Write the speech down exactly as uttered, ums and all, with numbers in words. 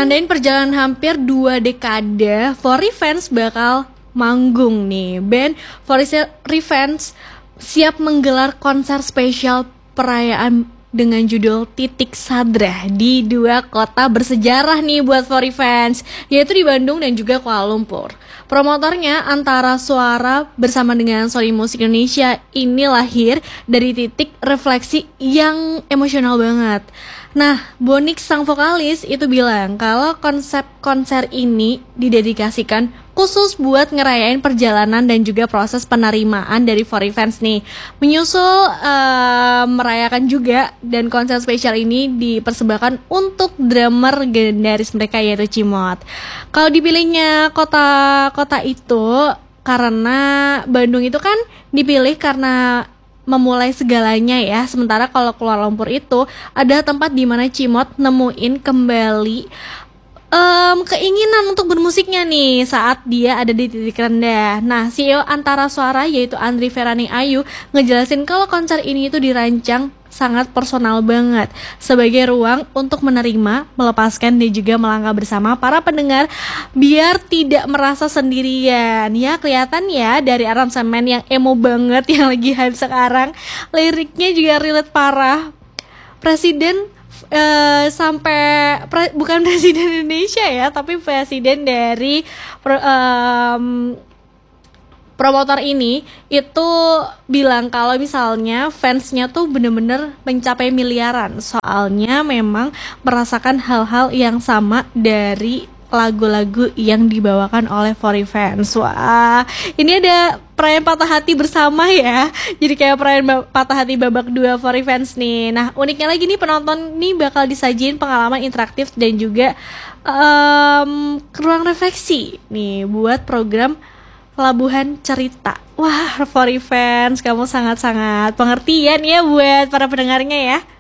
Nandain perjalanan hampir dua dekade, For Revenge bakal manggung nih. Band For Revenge siap menggelar konser spesial perayaan dengan judul Titik Sadrah di dua kota bersejarah nih buat For Revenge, yaitu di Bandung dan juga Kuala Lumpur. Promotornya Antara Suara bersama dengan Sony Musik Indonesia ini lahir dari titik refleksi yang emosional banget. Nah, Bonix sang vokalis itu bilang kalau konsep konser ini didedikasikan khusus buat ngerayain perjalanan dan juga proses penerimaan dari For Revenge nih. Menyusul uh, merayakan juga, dan konser spesial ini dipersembahkan untuk drummer legendaris mereka yaitu Cimot. Kalau dipilihnya kota-kota itu karena Bandung itu kan dipilih karena memulai segalanya ya. Sementara kalau Kuala Lumpur itu ada tempat di mana Cimot nemuin kembali um, keinginan untuk bermusiknya nih saat dia ada di titik rendah. Nah, C E O Antara Suara yaitu Andri Ferani Ayu ngejelasin kalau konser ini itu dirancang sangat personal banget sebagai ruang untuk menerima, melepaskan dan juga melangkah bersama para pendengar biar tidak merasa sendirian. Ya kelihatan ya dari aransemen yang emo banget yang lagi hype sekarang. Liriknya juga relate parah. Presiden uh, sampai pre, bukan presiden Indonesia ya, tapi presiden dari um, promotor ini itu bilang kalau misalnya fansnya tuh bener-bener mencapai miliaran. Soalnya memang merasakan hal-hal yang sama dari lagu-lagu yang dibawakan oleh For Revenge. Wah, ini ada perayaan patah hati bersama ya. Jadi kayak perayaan patah hati babak dua For Revenge nih. Nah, uniknya lagi nih penonton nih bakal disajiin pengalaman interaktif dan juga um, ruang refleksi nih buat program Pelabuhan Cerita. Wah, For Revenge, kamu sangat-sangat pengertian ya buat para pendengarnya ya.